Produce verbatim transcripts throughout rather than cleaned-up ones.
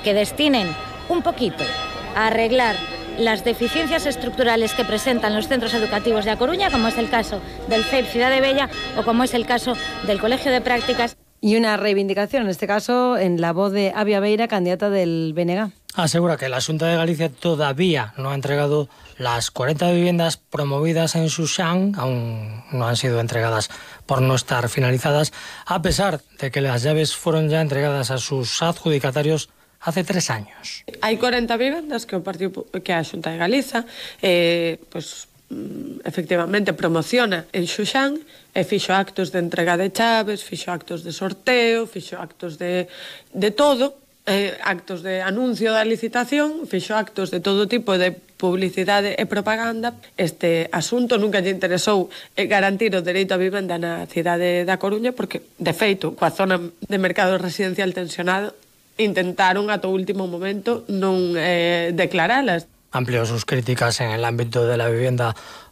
que destinen un poquito a arreglar las deficiencias estructurales que presentan los centros educativos de A Coruña, como es el caso del C E P Ciudad de Bella o como es el caso del Colegio de Prácticas. Y una reivindicación, en este caso, en la voz de Abia Beira, candidata del B N G. Asegura que la Xunta de Galicia todavía no ha entregado las cuarenta viviendas promovidas en Xuxán, aún no han sido entregadas por no estar finalizadas, a pesar de que las llaves fueron ya entregadas a sus adjudicatarios hace tres años. Hai cuarenta vivendas que o partido que a Xunta de Galiza eh, pues, efectivamente promociona en Xuxán e fixo actos de entrega de chaves, fixo actos de sorteo, fixo actos de, de todo, eh, actos de anuncio da licitación, fixo actos de todo tipo de publicidade e propaganda. Este asunto nunca lle interesou garantir o dereito a vivenda na cidade da Coruña porque, de feito, coa zona de mercado residencial tensionado, intentaron ata o último momento non eh, declaralas. Amplió sus críticas en el ámbito de la vivienda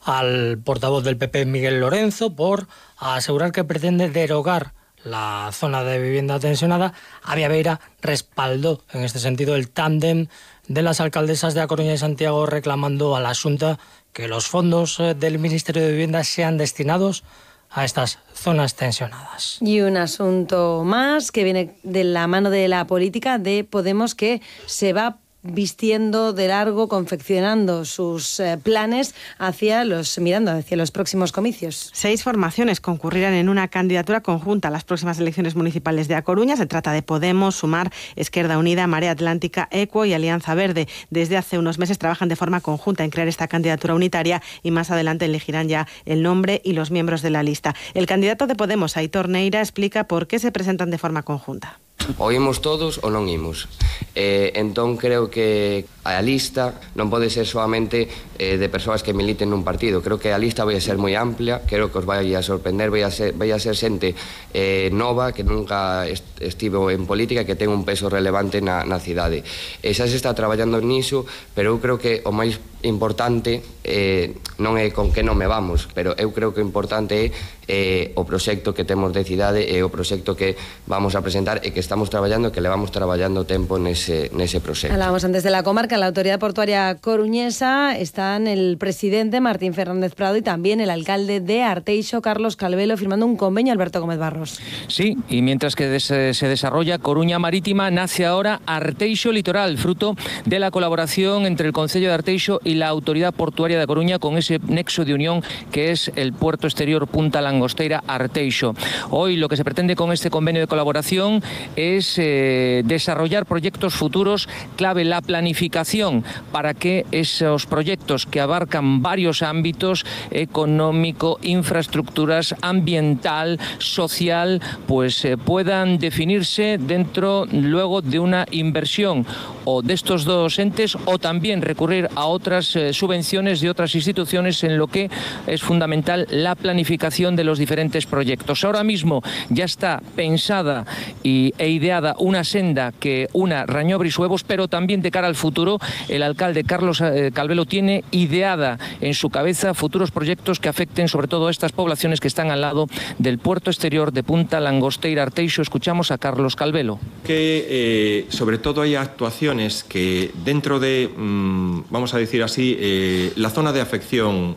al portavoz del P P, Miguel Lorenzo, por asegurar que pretende derogar la zona de vivienda tensionada. Abia Beira respaldó en este sentido el tándem de las alcaldesas de A Coruña y Santiago, reclamando a la Xunta que los fondos del Ministerio de Vivienda sean destinados a estas zonas tensionadas. Y un asunto más que viene de la mano de la política de Podemos, que se va vistiendo de largo, confeccionando sus eh, planes hacia los, mirando hacia los próximos comicios. Seis formaciones concurrirán en una candidatura conjunta a las próximas elecciones municipales de A Coruña. Se trata de Podemos, Sumar, Esquerda Unida, Marea Atlántica, Equo y Alianza Verde. Desde hace unos meses trabajan de forma conjunta en crear esta candidatura unitaria y más adelante elegirán ya el nombre y los miembros de la lista. El candidato de Podemos, Aitor Neira, explica por qué se presentan de forma conjunta. O imos todos ou non imos. Eh, entón creo que a lista non pode ser solamente eh, de persoas que militen nun partido. Creo que a lista vai a ser moi amplia, creo que os vai a sorprender, vai a ser, vai a ser xente eh, nova que nunca est estivo en política e que ten un peso relevante na, na cidade. E xa se está traballando niso, pero eu creo que o máis importante eh, non é con que nome vamos, pero eu creo que o importante é eh, o proxecto que temos de cidade e o proxecto que vamos a presentar e que estamos traballando, que levamos traballando tempo nese, nese proxecto. Hablábamos antes de la comarca, la Autoridad Portuaria Coruñesa, están el presidente Martín Fernández Prado y también el alcalde de Arteixo, Carlos Calvelo, firmando un convenio. Alberto Gómez Barros. Sí, y mientras que des, se desarrolla Coruña Marítima, nace ahora Arteixo Litoral, fruto de la colaboración entre el Concello de Arteixo y la Autoridad Portuaria de Coruña, con ese nexo de unión que es el puerto exterior Punta Langosteira Arteixo. Hoy lo que se pretende con este convenio de colaboración es eh, desarrollar proyectos futuros, clave la planificación para que esos proyectos que abarcan varios ámbitos, económico, infraestructuras, ambiental, social, pues eh, puedan definirse dentro luego de una inversión o de estos dos entes, o también recurrir a otras eh, subvenciones de otras instituciones, en lo que es fundamental la planificación de los diferentes proyectos. Ahora mismo ya está pensada y, e ideada una senda que una Rañobre y Suevos, pero también de cara al futuro el alcalde Carlos eh, Calvelo tiene ideada en su cabeza futuros proyectos que afecten sobre todo a estas poblaciones que están al lado del puerto exterior de Punta Langosteira Arteixo. Escuchamos a Carlos Calvelo. Que eh, sobre todo hay actuaciones que dentro de, mmm, vamos a decir así, eh, la zona de afección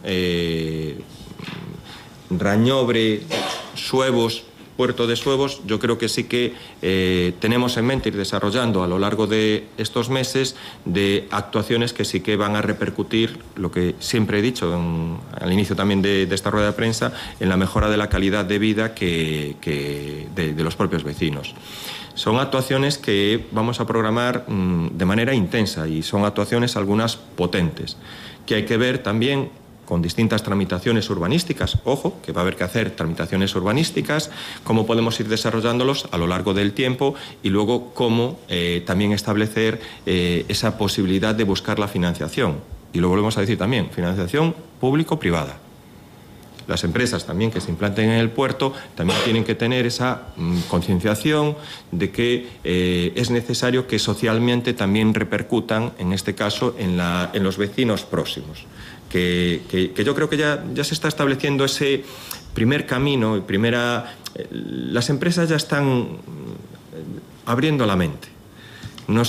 eh, Rañobre, Suevos, Puerto de Suevos, yo creo que sí que eh, tenemos en mente ir desarrollando a lo largo de estos meses de actuaciones que sí que van a repercutir, lo que siempre he dicho en, al inicio también de, de esta rueda de prensa, en la mejora de la calidad de vida que, que de, de los propios vecinos. Son actuaciones que vamos a programar mmm, de manera intensa y son actuaciones algunas potentes, que hay que ver también con distintas tramitaciones urbanísticas. Ojo, que va a haber que hacer tramitaciones urbanísticas, cómo podemos ir desarrollándolos a lo largo del tiempo y luego cómo eh, también establecer eh, esa posibilidad de buscar la financiación. Y lo volvemos a decir también, financiación público-privada. Las empresas también que se implanten en el puerto también tienen que tener esa mmm, concienciación de que eh, es necesario que socialmente también repercutan, en este caso, en, la, en los vecinos próximos. Que, que, que yo creo que ya, ya se está estableciendo ese primer camino y primera... Eh, las empresas ya están abriendo la mente.